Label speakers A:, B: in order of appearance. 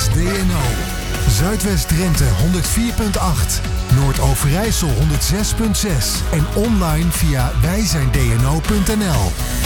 A: DNO. Zuidwest-Drenthe 104.8. Noord-Overijssel 106.6. En online via wijzijndno.nl.